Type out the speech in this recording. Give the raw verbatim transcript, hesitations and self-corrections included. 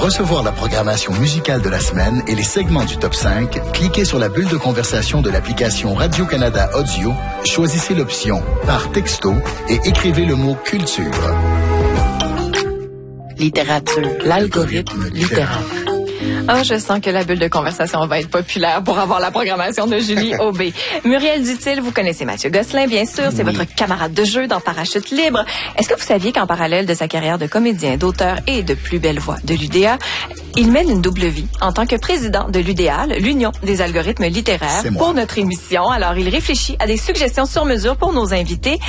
recevoir la programmation musicale de la semaine et les segments du top cinq, cliquez sur la bulle de conversation de l'application Radio-Canada Audio, choisissez l'option « Par texto » et écrivez le mot « Culture ». Littérature, l'algorithme littéraire. Ah, je sens que la bulle de conversation va être populaire pour avoir la programmation de Julie Aubé. Muriel Dutil, vous connaissez Mathieu Gosselin, bien sûr. C'est oui. votre camarade de jeu dans Parachute libre. Est-ce que vous saviez qu'en parallèle de sa carrière de comédien, d'auteur et de plus belle voix de l'U D A, il mène une double vie en tant que président de l'U D A L, l'Union des algorithmes littéraires, pour notre émission. Alors, il réfléchit à des suggestions sur mesure pour nos invités.